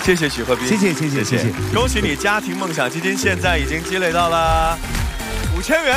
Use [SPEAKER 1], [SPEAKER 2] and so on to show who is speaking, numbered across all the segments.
[SPEAKER 1] 谢谢许鹤斌，
[SPEAKER 2] 谢谢。
[SPEAKER 1] 恭喜你，家庭梦想基金现在已经积累到了5000元。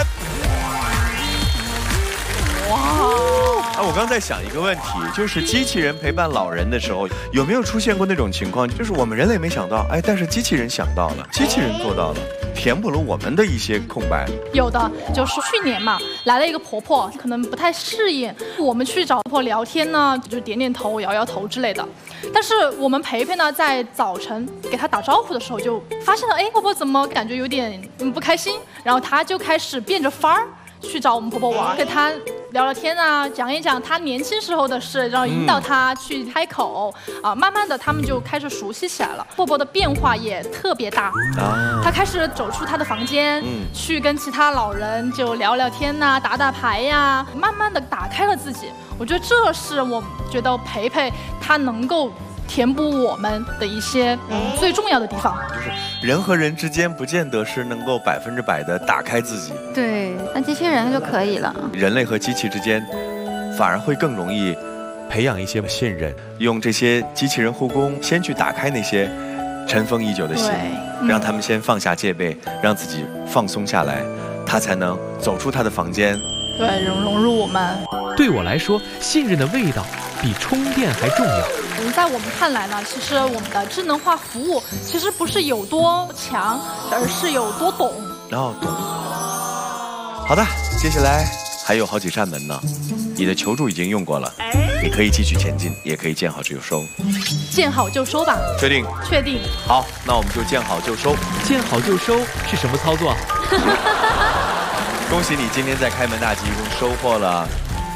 [SPEAKER 1] 哇！我刚在想一个问题，就是机器人陪伴老人的时候，有没有出现过那种情况，就是我们人类没想到，哎，但是机器人想到了，机器人做到了，填补了我们的一些空白。
[SPEAKER 3] 有的，就是去年嘛，来了一个婆婆，可能不太适应，我们去找婆婆聊天呢，就点点头、摇摇头之类的。但是我们培培呢，在早晨给她打招呼的时候，就发现了，哎，婆婆怎么感觉有点不开心？然后她就开始变着法儿去找我们婆婆玩，跟她聊聊天啊，讲一讲她年轻时候的事，然后引导她去开口啊，慢慢的他们就开始熟悉起来了。婆婆的变化也特别大，她开始走出她的房间，去跟其他老人就聊聊天呐，打打牌呀，慢慢的打开了自己。我觉得这是我觉得培培她能够填补我们的一些最重要的地方。
[SPEAKER 1] 就是人和人之间不见得是能够100%的打开自己。
[SPEAKER 4] 对，那机器人就可以了。
[SPEAKER 1] 人类和机器之间反而会更容易培养一些信任，用这些机器人护工先去打开那些尘封已久的心，让他们先放下戒备，让自己放松下来，他才能走出他的房间，
[SPEAKER 3] 对，融入我们。
[SPEAKER 5] 对我来说，信任的味道比充电还重要。
[SPEAKER 3] 在我们看来呢，其实我们的智能化服务其实不是有多强，而是有多懂。
[SPEAKER 1] 懂。好的，接下来还有好几扇门呢。你的求助已经用过了，你可以继续前进，也可以见好就收。
[SPEAKER 3] 见好就收吧。
[SPEAKER 1] 确定？
[SPEAKER 3] 确定。
[SPEAKER 1] 好，那我们就见好就收。
[SPEAKER 5] 见好就收是什么操作？
[SPEAKER 1] 恭喜你今天在开门大吉一共收获了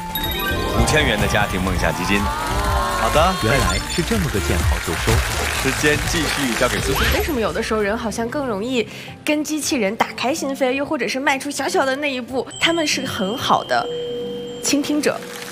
[SPEAKER 1] 5000元的家庭梦想基金。好的，
[SPEAKER 5] 原来是这么个见好就收。
[SPEAKER 1] 时间继续交给苏苏。
[SPEAKER 6] 为什么有的时候人好像更容易跟机器人打开心扉，又或者是迈出小小的那一步？他们是很好的倾听者，